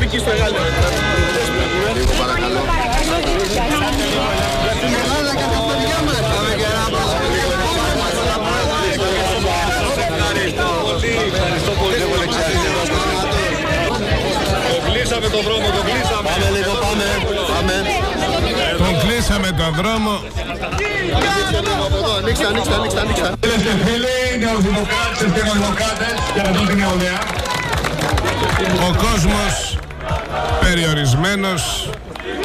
προσωπική στο Εγάλεο. Λίγο παρακαλώ. Στην Ελλάδα και τα παιδιά μας. Ευχαριστώ πολύ. Το κλείσαμε τον δρόμο, το κλείσαμε. Πάμε λίγο, πάμε. Τον κλείσαμε τον δρόμο. Ανοίξτε. Φίλες και φίλοι, νεοδημοκράτες και νεοδημοκράτες και εδώ την νεολαία. Ο κόσμος περιορισμένος.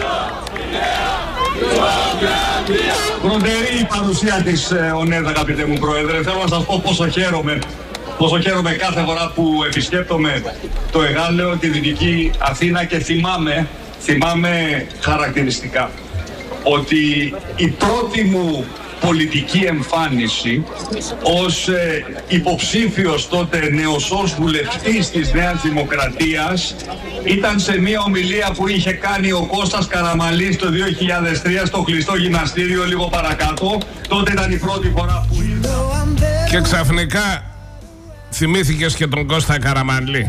Φροντερή η παρουσία της ΟΝΕΔ, αγαπητέ μου Πρόεδρε. Θέλω να σας πω πόσο χαίρομαι κάθε φορά που επισκέπτομαι το Εγάλεο, τη Δυτική Αθήνα και θυμάμαι χαρακτηριστικά ότι η πρώτη μου πολιτική εμφάνιση ως υποψήφιος τότε νεοσός βουλευτής της Νέας Δημοκρατίας ήταν σε μια ομιλία που είχε κάνει ο Κώστας Καραμανλής το 2003 στο κλειστό γυμναστήριο λίγο παρακάτω. Τότε ήταν η πρώτη φορά που ήρθα. Και ξαφνικά θυμήθηκες και τον Κώστα Καραμανλή.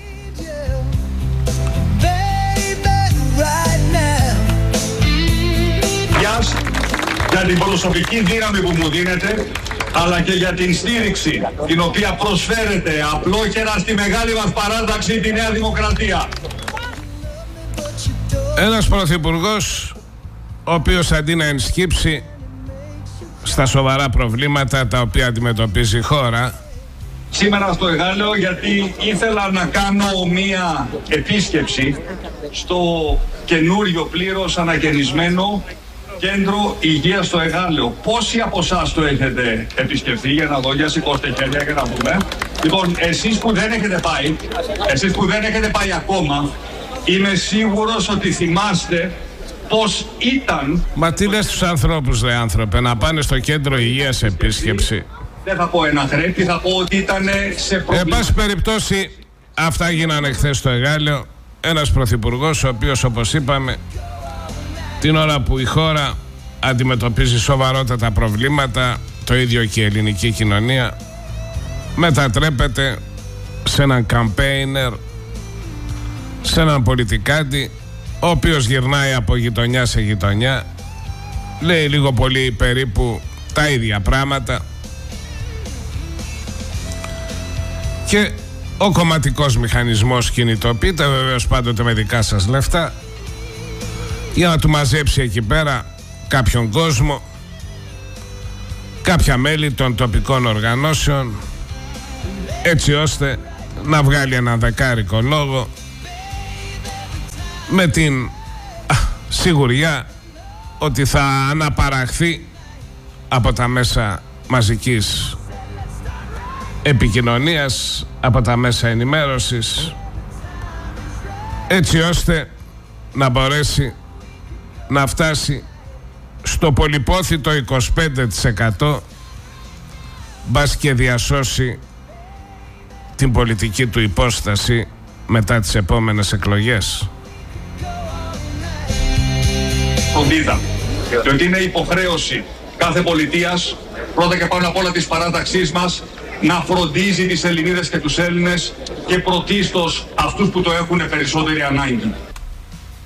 Για την προσωπική δύναμη που μου δίνετε, αλλά και για την στήριξη την οποία προσφέρετε απλόχερα στη μεγάλη μας παράταξη, τη Νέα Δημοκρατία. Ένας πρωθυπουργός ο οποίος αντί να ενσκύψει στα σοβαρά προβλήματα τα οποία αντιμετωπίζει η χώρα. Σήμερα στο Εγάλεο γιατί ήθελα να κάνω μία επίσκεψη στο καινούριο πλήρως ανακαινισμένο Κέντρο Υγείας στο Εγάλεο. Πόσοι από εσάς το έχετε επισκεφθεί? Για να δω, για σηκώστε χέρια και να δούμε. Λοιπόν, εσείς που δεν έχετε πάει ακόμα, είμαι σίγουρος ότι θυμάστε πώς ήταν. Μα τι λες στους ανθρώπους, ρε άνθρωπε, να πάνε στο Κέντρο Υγείας επίσκεψη? Δεν θα πω ένα χρέτη, θα πω ότι ήταν σε προβλήματα. Εν πάση περιπτώσει, αυτά γίνανε χθες στο Εγάλεο. Ένας πρωθυπουργός ο οποίος, όπως είπαμε, την ώρα που η χώρα αντιμετωπίζει σοβαρότατα προβλήματα, το ίδιο και η ελληνική κοινωνία, μετατρέπεται σε έναν campaigner, σε έναν πολιτικάντη, ο οποίος γυρνάει από γειτονιά σε γειτονιά, λέει λίγο πολύ περίπου τα ίδια πράγματα και ο κομματικός μηχανισμός κινητοποιείται, βεβαίως πάντοτε με δικά σας λεφτά, για να του μαζέψει εκεί πέρα κάποιον κόσμο, κάποια μέλη των τοπικών οργανώσεων, έτσι ώστε να βγάλει ένα δεκάρικο λόγο με την σιγουριά ότι θα αναπαραχθεί από τα μέσα μαζικής επικοινωνίας, από τα μέσα ενημέρωσης, έτσι ώστε να μπορέσει να φτάσει στο πολυπόθητο 25%, μπας και διασώσει την πολιτική του υπόσταση μετά τις επόμενες εκλογές. Φροντίδα. Και ότι είναι υποχρέωση κάθε πολιτείας, πρώτα και πάνω απ' όλα της παράταξής μας, να φροντίζει τις Ελληνίδες και τους Έλληνες και πρωτίστως αυτούς που το έχουν περισσότερη ανάγκη.